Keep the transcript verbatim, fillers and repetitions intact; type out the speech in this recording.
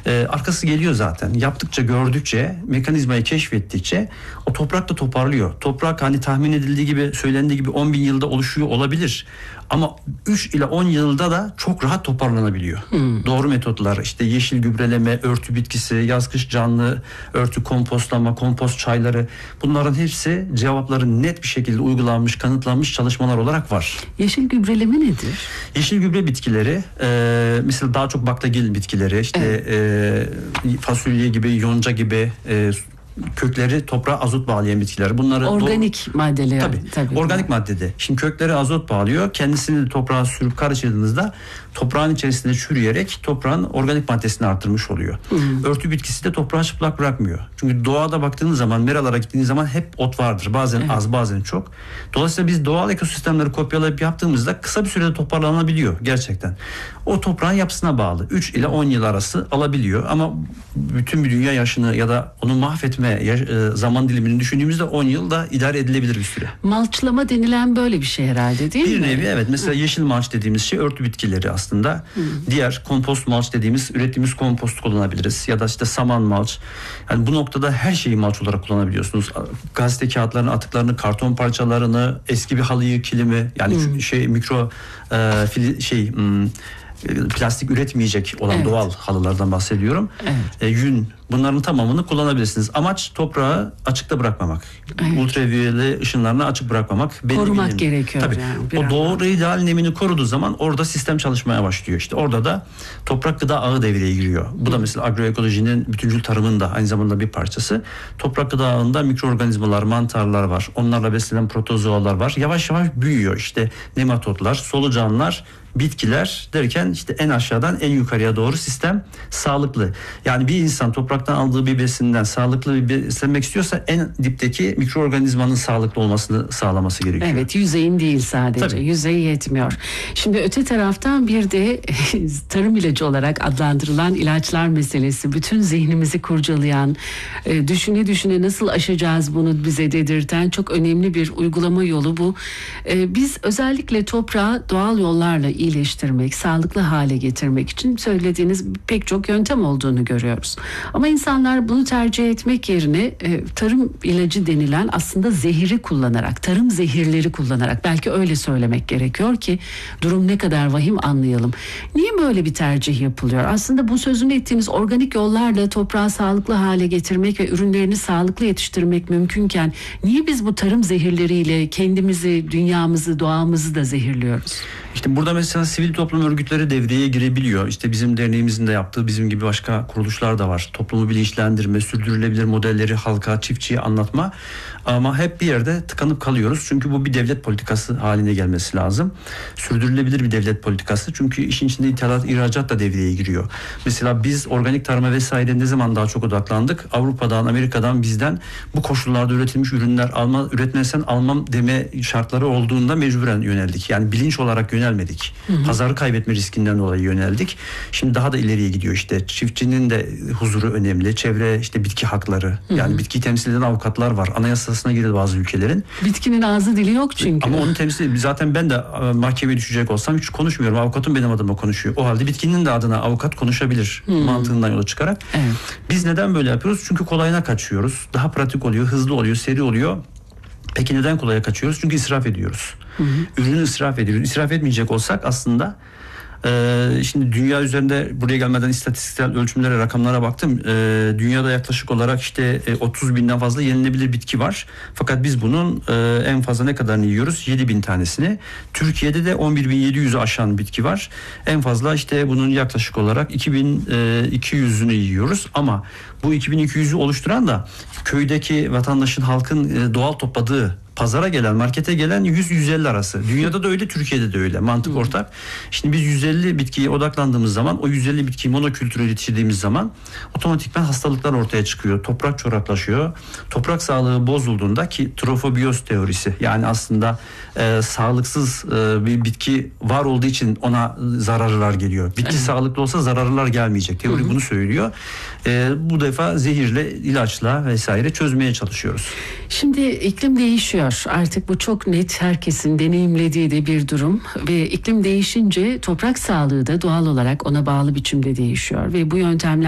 Ee, arkası geliyor zaten. Yaptıkça, gördükçe, mekanizmayı keşfettikçe o toprak da toparlıyor. Toprak hani tahmin edildiği gibi, söylendiği gibi on bin yılda oluşuyor olabilir. Ama üç ile on yılda da çok rahat toparlanabiliyor. Hmm. Doğru metotlar, işte yeşil gübreleme, örtü bitkisi, yaz kış canlı örtü kompostlama, kompost çayları, bunların hepsi cevapları net bir şekilde uygulanmış, kanıtlanmış çalışmalar olarak var. Yeşil gübreleme nedir? Yeşil gübre bitkileri, e, mesela daha çok baklagil bitkileri, işte evet. e, fasulye gibi, yonca gibi e, kökleri toprağa azot bağlayan bitkiler. Bunları organik doğru... maddeler. Tabii, tabii. Organik maddede. Şimdi kökleri azot bağlıyor. Kendisini de toprağa sürüp karıştırdığınızda toprağın içerisinde çürüyerek toprağın organik maddesini artırmış oluyor. Hmm. Örtü bitkisi de toprağı çıplak bırakmıyor. Çünkü doğada baktığınız zaman, meralara gittiğiniz zaman hep ot vardır. Bazen evet. az, bazen çok. Dolayısıyla biz doğal ekosistemleri kopyalayıp yaptığımızda kısa bir sürede toparlanabiliyor gerçekten. O toprağın yapısına bağlı. üç ile on yıl arası alabiliyor ama bütün bir dünya yaşını ya da onu mahvetme zaman dilimini düşündüğümüzde on yılda idare edilebilir bir süre. Malçlama denilen böyle bir şey herhalde, değil bir mi? Bir nevi evet. Mesela Hı. yeşil malç dediğimiz şey örtü bitkileri aslında. Hı. Diğer kompost malç dediğimiz, ürettiğimiz kompostu kullanabiliriz. Ya da işte saman malç. Yani bu noktada her şeyi malç olarak kullanabiliyorsunuz. Gazete kağıtlarını, atıklarını, karton parçalarını, eski bir halıyı, kilimi, yani Hı. şey mikro e, fili, şey hmm, plastik üretmeyecek olan evet. doğal halılardan bahsediyorum. Evet. E, yün, bunların tamamını kullanabilirsiniz. Amaç toprağı açıkta bırakmamak. Evet. Ultraviyole ışınlarını açık bırakmamak. Korumak benim, gerekiyor. Tabii. Yani, o doğru ideal nemini koruduğu zaman orada sistem çalışmaya başlıyor. İşte orada da toprak gıda ağı devreye giriyor. Bu Hı. da mesela agroekolojinin bütüncül tarımın da aynı zamanda bir parçası. Toprak gıda ağında mikroorganizmalar, mantarlar var. Onlarla beslenen protozoalar var. Yavaş yavaş büyüyor. İşte nematodlar, solucanlar, bitkiler derken işte en aşağıdan en yukarıya doğru sistem sağlıklı. Yani bir insan topraktan aldığı bir besinden sağlıklı bir beslenmek istiyorsa en dipteki mikroorganizmanın sağlıklı olmasını sağlaması gerekiyor. Evet, yüzeyin değil sadece. Tabii. Yüzey yetmiyor. Şimdi öte taraftan bir de tarım ilacı olarak adlandırılan ilaçlar meselesi. Bütün zihnimizi kurcalayan, düşüne düşüne nasıl aşacağız bunu bize dedirten çok önemli bir uygulama yolu bu. Biz özellikle toprağı doğal yollarla iyileştirmek, sağlıklı hale getirmek için söylediğiniz pek çok yöntem olduğunu görüyoruz. Ama insanlar bunu tercih etmek yerine e, tarım ilacı denilen aslında zehiri kullanarak, tarım zehirleri kullanarak, belki öyle söylemek gerekiyor ki durum ne kadar vahim anlayalım. Niye böyle bir tercih yapılıyor? Aslında bu sözünü ettiğimiz organik yollarla toprağı sağlıklı hale getirmek ve ürünlerini sağlıklı yetiştirmek mümkünken niye biz bu tarım zehirleriyle kendimizi, dünyamızı, doğamızı da zehirliyoruz? İşte burada mesela sivil toplum örgütleri devreye girebiliyor. İşte bizim derneğimizin de yaptığı, bizim gibi başka kuruluşlar da var. Toplumu bilinçlendirme, sürdürülebilir modelleri halka, çiftçiye anlatma. Ama hep bir yerde tıkanıp kalıyoruz. Çünkü bu bir devlet politikası haline gelmesi lazım. Sürdürülebilir bir devlet politikası. Çünkü işin içinde ithalat, ihracat da devreye giriyor. Mesela biz organik tarıma vesaire ne zaman daha çok odaklandık? Avrupa'dan, Amerika'dan bizden bu koşullarda üretilmiş ürünler alma, üretmezsen almam deme şartları olduğunda mecburen yöneldik. Yani bilinç olarak yönelmedik. Hı hı. Pazarı kaybetme riskinden dolayı yöneldik. Şimdi daha da ileriye gidiyor işte. Çiftçinin de huzuru önemli. Çevre, işte bitki hakları. Hı hı. Yani bitkiyi temsil eden avukatlar var. Anayasasına girdi bazı ülkelerin. Bitkinin ağzı dili yok çünkü. Ama onu temsil, zaten ben de mahkemeye düşecek olsam hiç konuşmuyorum. Avukatım benim adıma konuşuyor. O halde bitkinin de adına avukat konuşabilir. Hı. Mantığından yola çıkarak. Evet. Biz neden böyle yapıyoruz? Çünkü kolayına kaçıyoruz. Daha pratik oluyor, hızlı oluyor, seri oluyor. Peki neden kolaya kaçıyoruz? Çünkü israf ediyoruz. Hı hı. Ürünü israf ediyoruz. İsraf etmeyecek olsak aslında e, şimdi dünya üzerinde buraya gelmeden istatistiksel ölçümlere, rakamlara baktım. E, dünyada yaklaşık olarak işte e, otuz binden fazla yenilebilir bitki var. Fakat biz bunun e, en fazla ne kadarını yiyoruz? yedi bin tanesini. Türkiye'de de on bir bin yedi yüzü aşan bitki var. En fazla işte bunun yaklaşık olarak iki bin iki yüzünü yiyoruz. Ama bu iki bin iki yüzü oluşturan da köydeki vatandaşın, halkın doğal topladığı, pazara gelen, markete gelen yüz yüz elli arası. Dünyada da öyle, Türkiye'de de öyle. Mantık ortak. Şimdi biz yüz elli bitkiye odaklandığımız zaman, o yüz elli bitkiyi monokültüre yetiştirdiğimiz zaman otomatikman hastalıklar ortaya çıkıyor. Toprak çoraklaşıyor. Toprak sağlığı bozulduğunda, ki trofobiyoz teorisi, yani aslında e, sağlıksız e, bir bitki var olduğu için ona zararlar geliyor. Bitki sağlıklı olsa zararlar gelmeyecek. Teori bunu söylüyor. E, bu defa zehirle, ilaçla vesaire çözmeye çalışıyoruz. Şimdi iklim değişiyor. Artık bu çok net, herkesin deneyimlediği de bir durum ve iklim değişince toprak sağlığı da doğal olarak ona bağlı biçimde değişiyor ve bu yöntemler